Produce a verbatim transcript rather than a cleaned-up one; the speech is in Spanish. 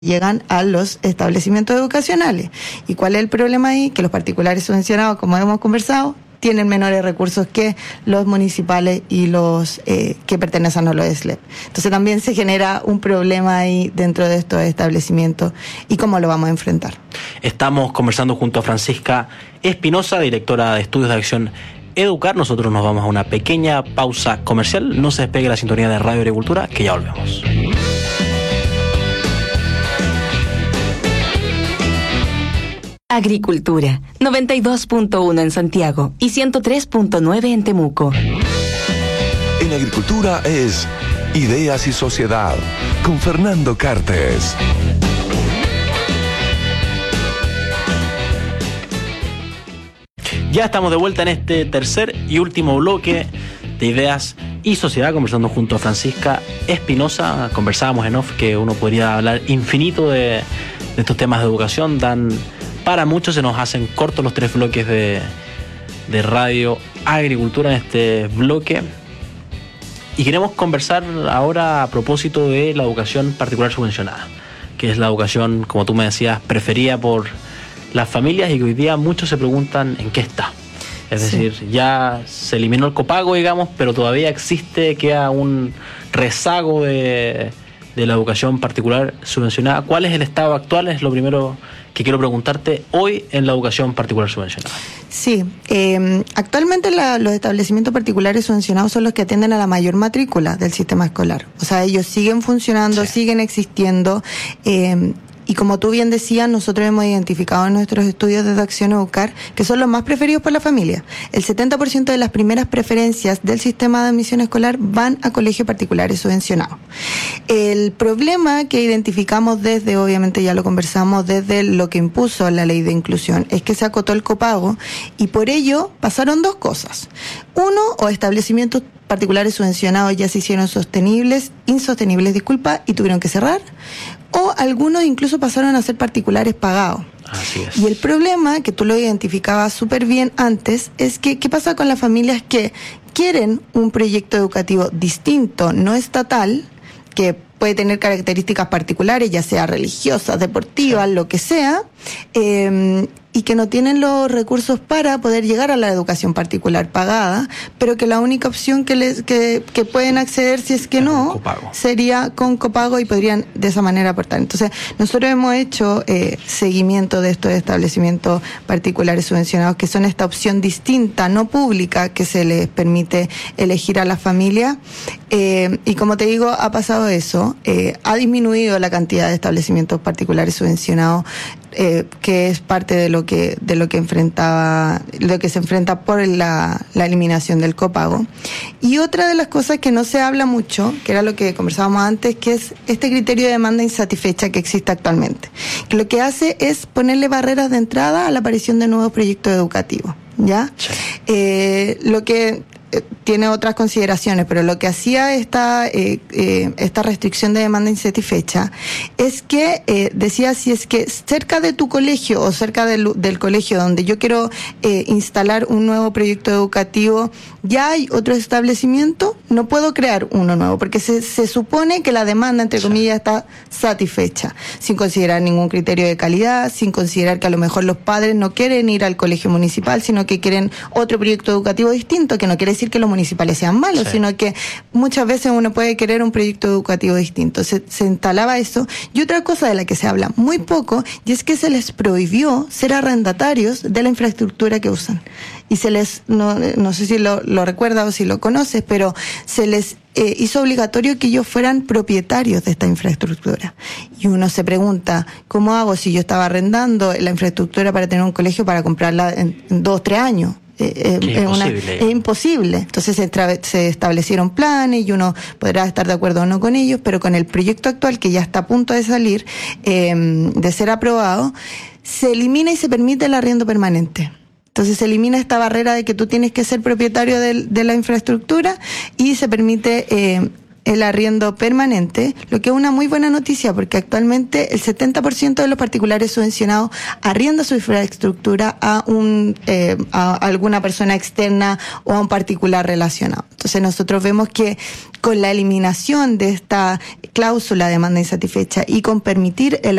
llegan a los establecimientos educacionales. ¿Y cuál es el problema ahí? Que los particulares subvencionados, como hemos conversado, tienen menores recursos que los municipales y los eh, que pertenecen a los S L E P. Entonces también se genera un problema ahí dentro de estos establecimientos y cómo lo vamos a enfrentar. Estamos conversando junto a Francisca Espinosa, directora de Estudios de Acción Educar. Nosotros nos vamos a una pequeña pausa comercial. No se despegue la sintonía de Radio Agricultura, que ya volvemos. Agricultura, noventa y dos punto uno en Santiago y ciento tres punto nueve en Temuco. En Agricultura es Ideas y Sociedad, con Fernando Cartes. Ya estamos de vuelta en este tercer y último bloque de Ideas y Sociedad, conversando junto a Francisca Espinosa. Conversábamos en off que uno podría hablar infinito de, de estos temas de educación. Dan para muchos, se nos hacen cortos los tres bloques de, de Radio Agricultura en este bloque. Y queremos conversar ahora a propósito de la educación particular subvencionada, que es la educación, como tú me decías, preferida por las familias y que hoy día muchos se preguntan en qué está. Es sí. decir, ya se eliminó el copago, digamos, pero todavía existe, queda un rezago de, de la educación particular subvencionada. ¿Cuál es el estado actual? Es lo primero que quiero preguntarte hoy en la educación particular subvencionada. Sí, eh, actualmente la, los establecimientos particulares subvencionados son los que atienden a la mayor matrícula del sistema escolar. O sea, ellos siguen funcionando, sí. siguen existiendo. Eh, Y como tú bien decías, nosotros hemos identificado en nuestros estudios de Acción Educar que son los más preferidos por la familia. El setenta por ciento de las primeras preferencias del sistema de admisión escolar van a colegios particulares subvencionados. El problema que identificamos desde, obviamente ya lo conversamos, desde lo que impuso la ley de inclusión, es que se acotó el copago y por ello pasaron dos cosas. Uno, o establecimientos particulares subvencionados ya se hicieron sostenibles, insostenibles, disculpa, y tuvieron que cerrar. O algunos incluso pasaron a ser particulares pagados. Así es. Y el problema, que tú lo identificabas súper bien antes, es que ¿qué pasa con las familias que quieren un proyecto educativo distinto, no estatal, que puede tener características particulares, ya sea religiosas, deportivas, sí. lo que sea, eh, y que no tienen los recursos para poder llegar a la educación particular pagada, pero que la única opción que les que, que pueden acceder, si es que no, copago. sería con copago y podrían de esa manera aportar. Entonces, nosotros hemos hecho eh, seguimiento de estos establecimientos particulares subvencionados, que son esta opción distinta, no pública, que se les permite elegir a la familia. Eh, y como te digo, ha pasado eso. Eh, ha disminuido la cantidad de establecimientos particulares subvencionados, eh, que es parte de lo que de lo que enfrentaba, lo que se enfrenta por la, la eliminación del copago. Y otra de las cosas que no se habla mucho, que era lo que conversábamos antes, que es este criterio de demanda insatisfecha que existe actualmente, que lo que hace es ponerle barreras de entrada a la aparición de nuevos proyectos educativos, ¿ya? Sí. Eh, lo que tiene otras consideraciones, pero lo que hacía esta eh, eh, esta restricción de demanda insatisfecha es que eh, decía, si es que cerca de tu colegio o cerca del, del colegio donde yo quiero eh, instalar un nuevo proyecto educativo ya hay otro establecimiento, no puedo crear uno nuevo, porque se, se supone que la demanda, entre comillas, está satisfecha, sin considerar ningún criterio de calidad, sin considerar que a lo mejor los padres no quieren ir al colegio municipal, sino que quieren otro proyecto educativo distinto, que no quiere decir que los municipales sean malos, sí. sino que muchas veces uno puede querer un proyecto educativo distinto. Se, se instalaba eso. Y otra cosa de la que se habla muy poco, y es que se les prohibió ser arrendatarios de la infraestructura que usan. Y se les, no, no sé si lo, lo recuerdas o si lo conoces, pero se les eh, hizo obligatorio que ellos fueran propietarios de esta infraestructura. Y uno se pregunta, ¿cómo hago si yo estaba arrendando la infraestructura para tener un colegio para comprarla en, en dos o tres años? Eh, es, es, imposible. Una, es imposible. Entonces se, tra- se establecieron planes y uno podrá estar de acuerdo o no con ellos, pero con el proyecto actual, que ya está a punto de salir, eh, de ser aprobado, se elimina y se permite el arriendo permanente. Entonces se elimina esta barrera de que tú tienes que ser propietario de, de la infraestructura y se permite eh, el arriendo permanente, lo que es una muy buena noticia porque actualmente el setenta por ciento de los particulares subvencionados arrienda su infraestructura a un eh, a alguna persona externa o a un particular relacionado. Entonces nosotros vemos que con la eliminación de esta cláusula de demanda insatisfecha y con permitir el